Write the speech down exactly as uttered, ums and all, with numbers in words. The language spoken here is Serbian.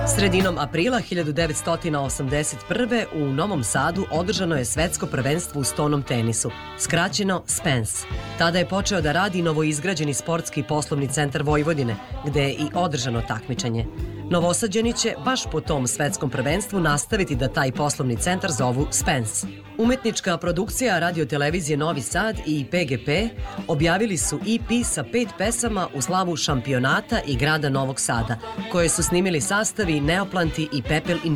Sredinom aprila hiljadu devetsto osamdeset prve. u Novom Sadu održano je svetsko prvenstvo u stonom tenisu, skraćeno Spence. Tada je počeo da radi novoizgrađeni sportski poslovni centar Vojvodine, gde je i održano takmičenje. Novosađeni će baš po tom svetskom prvenstvu nastaviti da taj poslovni centar zovu Spence. Umetnička produkcija radiotelevizije Novi Sad i P G P objavili su E P sa pet pesama u slavu šampionata i grada Novog Sada, koje su snimili sastavi Neoplanti i Pepel in